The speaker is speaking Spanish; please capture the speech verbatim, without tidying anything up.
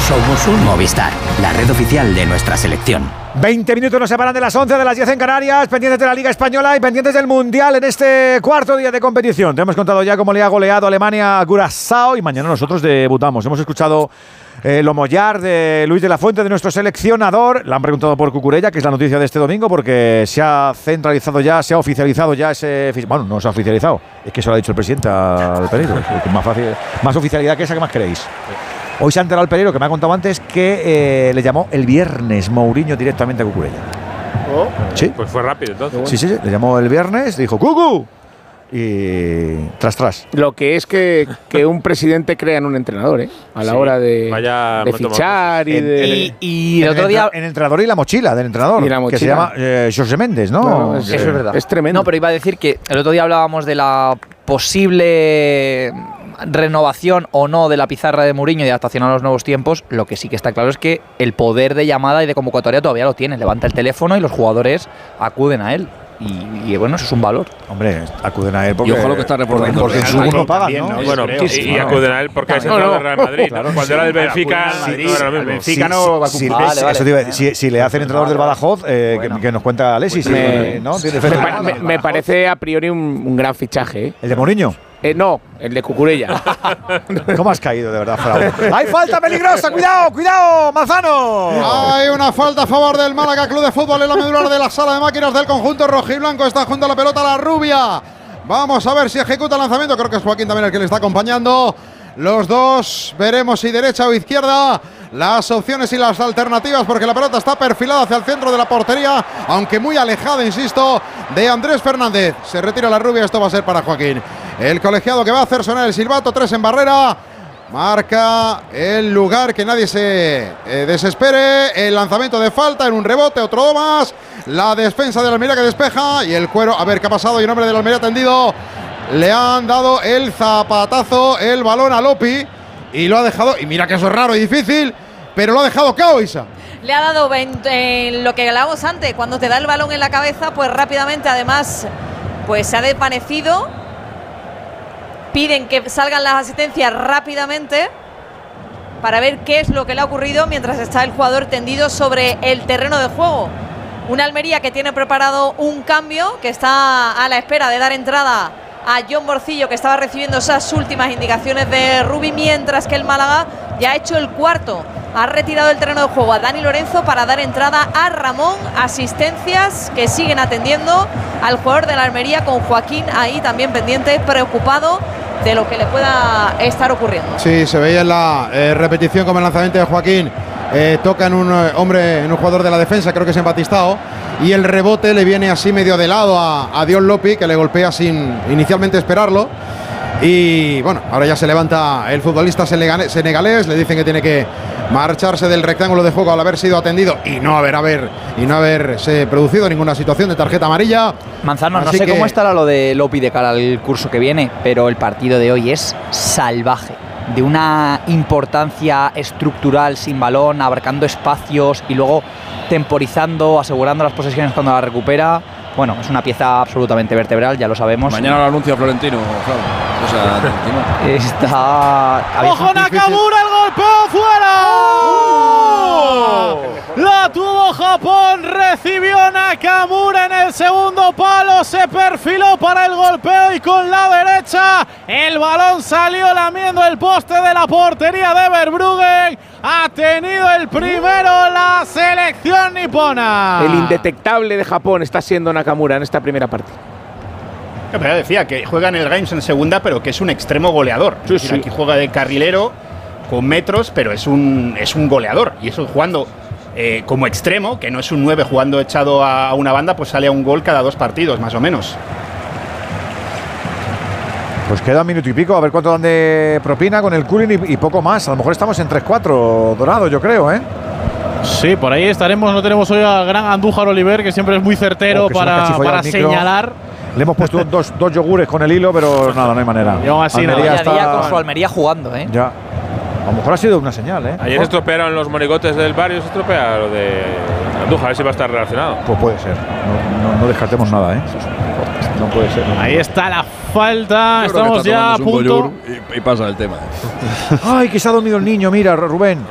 Somos un Movistar, la red oficial de nuestra selección. veinte minutos nos separan de las once, de las diez en Canarias, pendientes de la Liga Española y pendientes del Mundial en este cuarto día de competición. Te hemos contado ya cómo le ha goleado Alemania a Curazao y mañana nosotros debutamos. Hemos escuchado eh, lo mollar de Luis de la Fuente, de nuestro seleccionador. Le han preguntado por Cucurella, que es la noticia de este domingo, porque se ha centralizado ya, se ha oficializado ya ese... Bueno, no se ha oficializado, es que eso lo ha dicho el presidente al Pereiro. Es más fácil, más oficialidad que esa, ¿qué más queréis? Hoy se ha enterado el Pereiro, que me ha contado antes, que eh, le llamó el viernes Mourinho directamente a Cucurella. Oh, sí. Pues fue rápido entonces. Sí, sí, sí, le llamó el viernes, dijo ¡Cucu! Y tras, tras. Lo que es que, que un presidente crea en un entrenador, ¿eh? A la sí, hora de, de fichar y en, de… Y, y el otro día… En el entrenador y la mochila del entrenador, y la mochila. Que se llama eh, Jorge Méndez, ¿no? Bueno, es, que, eso es verdad. Es tremendo. No, pero iba a decir que el otro día hablábamos de la posible renovación o no de la pizarra de Mourinho y de adaptación a los nuevos tiempos. Lo que sí que está claro es que el poder de llamada y de convocatoria todavía lo tiene. Levanta el teléfono y los jugadores acuden a él. Y, y bueno, eso es un valor. Hombre, acuden a él porque… Y ojo lo que está reportando. Porque en su no pagan, ¿no? ¿no? Bueno, sí, sí, y, y acuden a él porque es el no, no. Real Madrid. Claro, ¿no? Cuando sí, era del Benfica, Madrid, no era lo mismo. Benfica no va a cumplir. Vale, vale. Eso te iba a decir, si, si le hacen entrenador del Badajoz, eh, bueno. que, que nos cuenta Alexis. Pues me, si, ¿no? me, me, me parece a priori un, un gran fichaje. ¿eh? ¿El de Mourinho? Eh, no, el de Cucurella. ¿Cómo has caído, de verdad, Frau? ¡Hay falta peligrosa! ¡Cuidado, cuidado, Manzano! Hay una falta a favor del Málaga Club de Fútbol en la medular de la sala de máquinas del conjunto rojiblanco. Está junto a la pelota la rubia. Vamos a ver si ejecuta el lanzamiento. Creo que es Joaquín también el que le está acompañando. Los dos, veremos si derecha o izquierda. Las opciones y las alternativas, porque la pelota está perfilada hacia el centro de la portería, aunque muy alejada, insisto, de Andrés Fernández. Se retira la rubia, esto va a ser para Joaquín. El colegiado que va a hacer sonar el silbato, tres en barrera. Marca el lugar, que nadie se eh, desespere. El lanzamiento de falta en un rebote, otro más. La defensa de la Almería que despeja. Y el cuero, a ver qué ha pasado. Y un hombre de la Almería tendido. Le han dado el zapatazo, el balón a Lopi. Y lo ha dejado, y mira que eso es raro y difícil, pero lo ha dejado cao, Isa. Le ha dado veinte, eh, lo que hablábamos antes, cuando te da el balón en la cabeza, pues rápidamente además pues se ha desvanecido. Piden que salgan las asistencias rápidamente para ver qué es lo que le ha ocurrido mientras está el jugador tendido sobre el terreno de juego. Una Almería que tiene preparado un cambio, que está a la espera de dar entrada a John Morcillo, que estaba recibiendo esas últimas indicaciones de Rubi, mientras que el Málaga ya ha hecho el cuarto. Ha retirado del terreno de juego a Dani Lorenzo para dar entrada a Ramón. Asistencias que siguen atendiendo al jugador de la Almería, con Joaquín ahí también pendiente, preocupado de lo que le pueda estar ocurriendo. Sí, se veía en la eh, repetición como el lanzamiento de Joaquín eh, toca en un eh, hombre, en un jugador de la defensa, creo que es en Batistao, y el rebote le viene así medio de lado a, a Dion Lopi, que le golpea sin inicialmente esperarlo. Y bueno, ahora ya se levanta el futbolista senegalés, le dicen que tiene que marcharse del rectángulo de juego al haber sido atendido y no haber, haber y no haberse producido ninguna situación de tarjeta amarilla. Manzano, Así no sé que... cómo estará lo de Lopi de cara al curso que viene, pero el partido de hoy es salvaje, de una importancia estructural sin balón, abarcando espacios y luego temporizando, asegurando las posesiones cuando la recupera. Bueno, es una pieza absolutamente vertebral, ya lo sabemos. Mañana lo anuncia Florentino, claro. O sea, está… ¡Ojo, Nakamura! ¡El golpeo fuera! ¡Oh! La tuvo Japón, recibió Nakamura en el segundo palo, se perfiló para el golpeo y con la derecha el balón salió lamiendo el poste de la portería de Verbruggen. Ha tenido el primero la selección nipona. El indetectable de Japón está siendo Nakamura en esta primera parte. Pero ya decía que juega en el Reims en segunda, pero que es un extremo goleador. Sí, sí. Aquí juega de carrilero con metros, pero es un, es un goleador. Y eso jugando eh, como extremo, que no es un nueve jugando echado a una banda, pues sale a un gol cada dos partidos, más o menos. Pues queda un minuto y pico, a ver cuánto dan de propina con el cooling y, y poco más. A lo mejor estamos en tres cuatro, Dorado, yo creo, ¿eh? Sí, por ahí estaremos. No tenemos hoy al gran Andújar Oliver, que siempre es muy certero oh, para, para señalar. Le hemos puesto dos, dos yogures con el hilo, pero nada, no hay manera. Y aún así, Almería nada. Está… día con su Almería jugando, ¿eh? Ya. A lo mejor ha sido una señal, ¿eh? Ayer se estropearon los monigotes del barrio, se estropea lo de Andújar, a ver si va a estar relacionado. Pues puede ser. No, no, no descartemos nada, ¿eh? No puede ser. No. Ahí está la falta. Estamos ya a punto. Y, y pasa el tema. Ay, que se ha dormido el niño, mira, Rubén.